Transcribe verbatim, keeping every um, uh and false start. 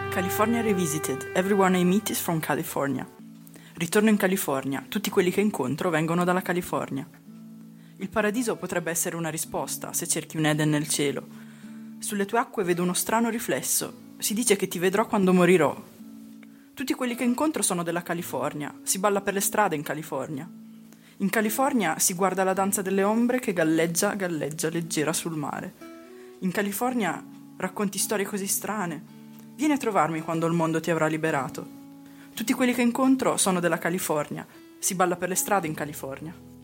California Revisited. Everyone I meet is from California. Ritorno in California. Tutti quelli che incontro vengono dalla California. Il paradiso potrebbe essere una risposta se cerchi un Eden nel cielo. Sulle tue acque vedo uno strano riflesso. Si dice che ti vedrò quando morirò. Tutti quelli che incontro sono della California. Si balla per le strade in California. In California si guarda la danza delle ombre che galleggia, galleggia leggera sul mare. In California racconti storie così strane. Vieni a trovarmi quando il mondo ti avrà liberato. Tutti quelli che incontro sono della California. Si balla per le strade in California.